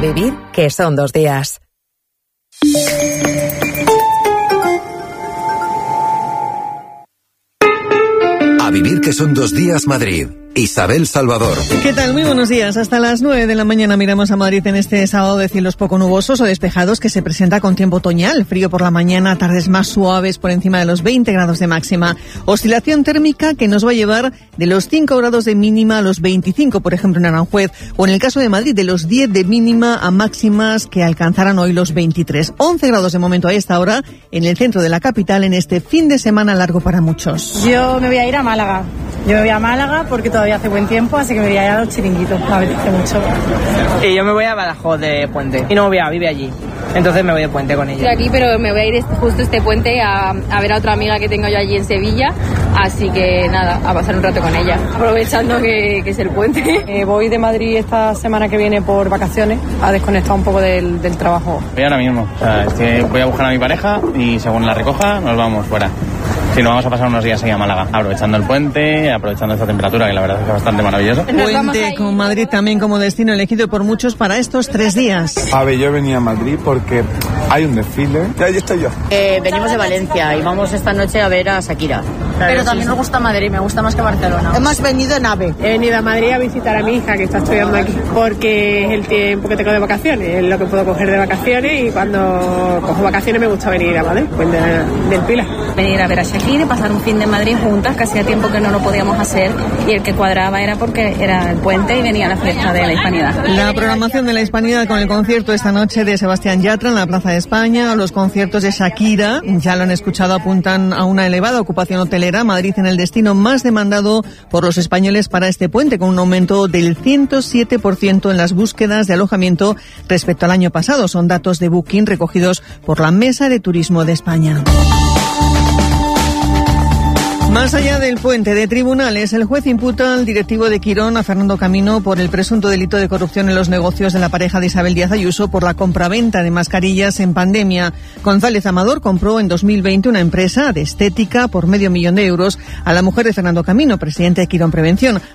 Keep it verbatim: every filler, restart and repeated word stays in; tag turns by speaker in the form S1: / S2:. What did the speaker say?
S1: vivir que son dos días.
S2: A vivir que son dos días Madrid. Isabel Salvador.
S3: ¿Qué tal? Muy buenos días. Hasta las nueve de la mañana miramos a Madrid en este sábado de cielos poco nubosos o despejados que se presenta con tiempo otoñal. Frío por la mañana, tardes más suaves por encima de los veinte grados de máxima. Oscilación térmica que nos va a llevar de los cinco grados de mínima a los veinticinco, por ejemplo en Aranjuez, o en el caso de Madrid de los diez de mínima a máximas que alcanzarán hoy los veintitrés. once grados de momento a esta hora en el centro de la capital en este fin de semana largo para muchos.
S4: Yo me voy a ir a Málaga. Yo me voy a Málaga porque todavía hace buen tiempo, así que me voy a ir a los chiringuitos, a ver, hace mucho.
S5: Y yo me voy a Badajoz de puente, mi novia vive allí, entonces me voy de puente con ella.
S6: Estoy aquí, pero me voy a ir justo este puente a, a ver a otra amiga que tengo yo allí en Sevilla, así que nada, a pasar un rato con ella, aprovechando que, que es el puente.
S4: Eh, voy de Madrid esta semana que viene por vacaciones, a desconectar un poco del, del trabajo.
S7: Voy ahora mismo, o sea, es que voy a buscar a mi pareja y según la recoja nos vamos fuera. Si no, vamos a pasar unos días ahí a Málaga, aprovechando el puente, aprovechando esta temperatura que la verdad es que es bastante maravilloso.
S3: Puente con Madrid también como destino elegido por muchos para estos tres días.
S8: A ver, yo venía a Madrid porque hay un desfile y ahí estoy yo.
S9: Eh, venimos de Valencia y vamos esta noche a ver a Shakira.
S4: Pero también nos gusta Madrid, me gusta más que Barcelona.
S9: Hemos venido en AVE.
S4: He venido a Madrid a visitar a mi hija que está estudiando aquí porque es el tiempo que tengo de vacaciones, es lo que puedo coger de vacaciones y cuando cojo vacaciones me gusta venir a Madrid, pues de, del Pilar.
S6: Venir a ver a Shakira y pasar un fin de Madrid juntas, que hacía tiempo que no lo podíamos hacer y el que cuadraba era porque era el puente y venía la fiesta de la Hispanidad.
S3: La programación de la Hispanidad con el concierto esta noche de Sebastián Yatra en la Plaza de España, o los conciertos de Shakira, ya lo han escuchado, apuntan a una elevada ocupación hotelera. Madrid en el destino más demandado por los españoles para este puente, con un aumento del ciento siete por ciento en las búsquedas de alojamiento respecto al año pasado. Son datos de Booking recogidos por la Mesa de Turismo de España. Más allá del puente de tribunales, el juez imputa al directivo de Quirón, a Fernando Camino, por el presunto delito de corrupción en los negocios de la pareja de Isabel Díaz Ayuso por la compraventa de mascarillas en pandemia. González Amador compró en dos mil veinte una empresa de estética por medio millón de euros a la mujer de Fernando Camino, presidente de Quirón Prevención.